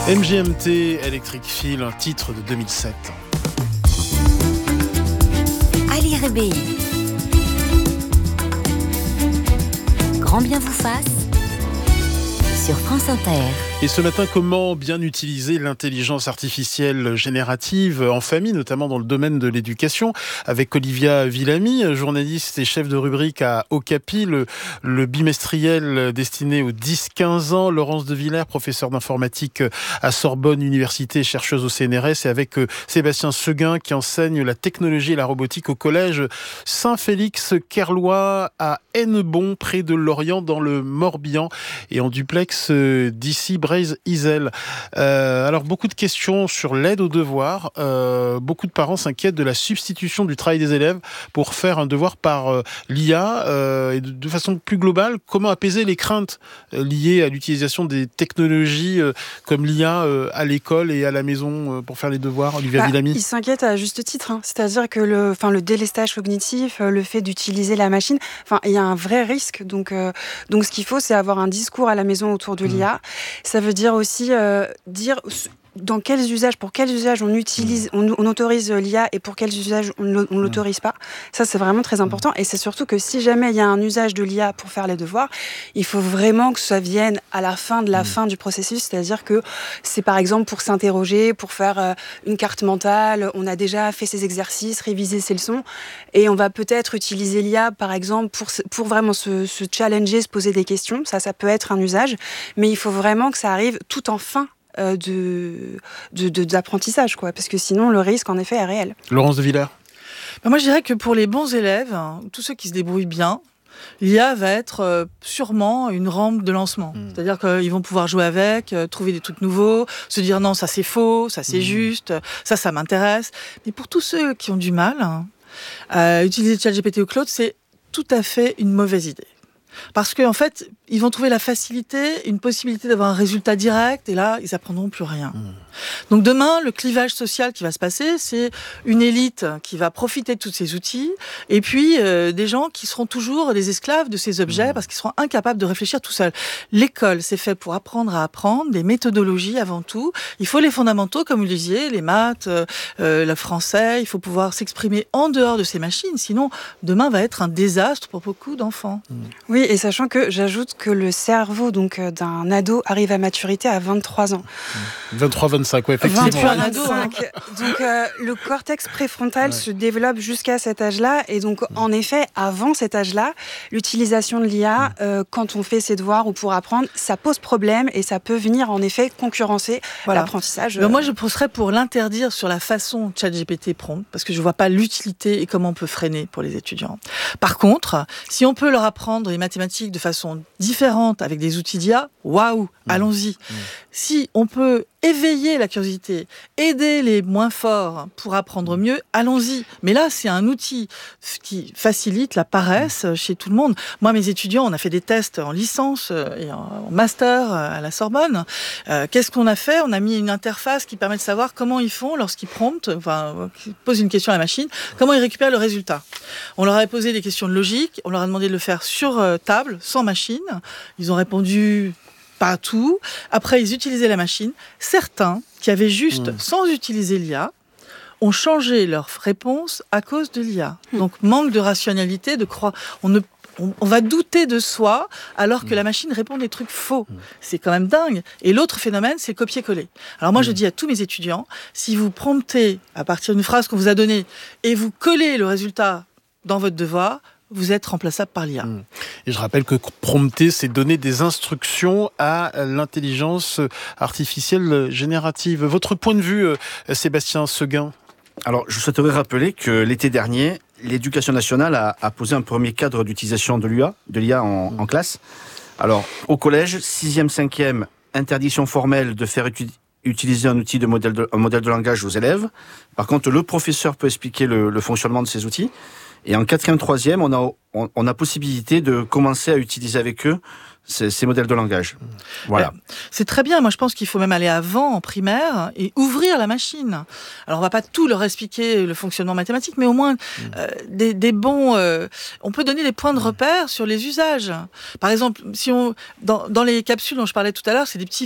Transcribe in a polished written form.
MGMT Electric Feel, un titre de 2007. Ali Rebei. Grand bien vous fasse sur France Inter. Et ce matin, comment bien utiliser l'intelligence artificielle générative en famille, notamment dans le domaine de l'éducation, avec Olivia Villamy, journaliste et chef de rubrique à Okapi, le bimestriel destiné aux 10-15 ans, Laurence de Villers, professeure d'informatique à Sorbonne Université, chercheuse au CNRS, et avec Sébastien Seguin, qui enseigne la technologie et la robotique au collège Saint-Félix-Kerlois à Hennebon, près de Lorient, dans le Morbihan, et en duplex d'ici Isel. Alors, beaucoup de questions sur l'aide aux devoirs. Beaucoup de parents s'inquiètent de la substitution du travail des élèves pour faire un devoir par l'IA. Et de façon plus globale, comment apaiser les craintes liées à l'utilisation des technologies comme l'IA à l'école et à la maison pour faire les devoirs, Olivia Villamy? Ils s'inquiètent à juste titre. C'est-à-dire que le délestage cognitif, le fait d'utiliser la machine, il y a un vrai risque. Donc ce qu'il faut, c'est avoir un discours à la maison autour de l'IA. Ça veut dire aussi dire pour quels usages on autorise l'IA et pour quels usages on ne l'autorise pas. Ça, c'est vraiment très important. Et c'est surtout que si jamais il y a un usage de l'IA pour faire les devoirs, il faut vraiment que ça vienne à la fin de la fin du processus. C'est-à-dire que c'est par exemple pour s'interroger, pour faire une carte mentale. On a déjà fait ces exercices, révisé ces leçons. Et on va peut-être utiliser l'IA, par exemple, pour vraiment se challenger, se poser des questions. Ça peut être un usage. Mais il faut vraiment que ça arrive tout en fin d'apprentissage, quoi, parce que sinon le risque en effet est réel. Laurence de Villers. Moi je dirais que pour les bons élèves, tous ceux qui se débrouillent bien, l'IA va être sûrement une rampe de lancement. C'est-à-dire qu'ils vont pouvoir jouer avec, trouver des trucs nouveaux, se dire non, ça c'est faux, ça c'est juste, ça m'intéresse. Mais pour tous ceux qui ont du mal à utiliser ChatGPT ou Claude, c'est tout à fait une mauvaise idée. Parce qu'en fait, ils vont trouver la facilité, une possibilité d'avoir un résultat direct, et là, ils apprendront plus rien. Donc demain, le clivage social qui va se passer, c'est une élite qui va profiter de tous ces outils, et puis des gens qui seront toujours des esclaves de ces objets, parce qu'ils seront incapables de réfléchir tout seuls. L'école, c'est fait pour apprendre à apprendre, des méthodologies avant tout. Il faut les fondamentaux, comme vous le disiez, les maths, le français, il faut pouvoir s'exprimer en dehors de ces machines, sinon demain va être un désastre pour beaucoup d'enfants. Oui, et sachant que j'ajoute que le cerveau d'un ado arrive à maturité à 23 ans. 23-25, ouais, effectivement. 23-25. Donc le cortex préfrontal se développe jusqu'à cet âge-là. Et donc, en effet, avant cet âge-là, l'utilisation de l'IA, quand on fait ses devoirs ou pour apprendre, ça pose problème et ça peut venir, en effet, concurrencer l'apprentissage. Moi, je serais pour l'interdire sur la façon ChatGPT prompt, parce que je ne vois pas l'utilité et comment on peut freiner pour les étudiants. Par contre, si on peut leur apprendre les mathématiques de façon différente avec des outils d'IA, waouh, allons-y. Si on peut éveiller la curiosité, aider les moins forts pour apprendre mieux, allons-y. Mais là, c'est un outil qui facilite la paresse chez tout le monde. Moi, mes étudiants, on a fait des tests en licence et en master à la Sorbonne. Qu'est-ce qu'on a fait ? On a mis une interface qui permet de savoir comment ils font lorsqu'ils promptent, qu'ils posent une question à la machine, comment ils récupèrent le résultat. On leur a posé des questions de logique, on leur a demandé de le faire sur table, sans machine. Ils ont répondu pas tout. Après, ils utilisaient la machine. Certains, qui avaient juste, sans utiliser l'IA, ont changé leur réponse à cause de l'IA. Donc, manque de rationalité, on va douter de soi alors que la machine répond des trucs faux. C'est quand même dingue. Et l'autre phénomène, c'est copier-coller. Alors moi, je dis à tous mes étudiants, si vous promptez à partir d'une phrase qu'on vous a donnée et vous collez le résultat dans votre devoir, vous êtes remplaçable par l'IA. Et je rappelle que prompter, c'est donner des instructions à l'intelligence artificielle générative. Votre point de vue, Sébastien Seguin ? Alors, je souhaiterais rappeler que l'été dernier, l'Éducation nationale a posé un premier cadre d'utilisation de l'IA en classe. Alors, au collège, 6e, 5e, interdiction formelle de faire utiliser un modèle de langage aux élèves. Par contre, le professeur peut expliquer le fonctionnement de ces outils. Et en 4e, 3e, on a possibilité de commencer à utiliser avec eux ces modèles de langage. Voilà. C'est très bien. Moi, je pense qu'il faut même aller avant, en primaire, et ouvrir la machine. Alors, on va pas tout leur expliquer le fonctionnement mathématique, mais au moins des bons... on peut donner des points de repère sur les usages. Par exemple, si dans les capsules dont je parlais tout à l'heure, c'est des petits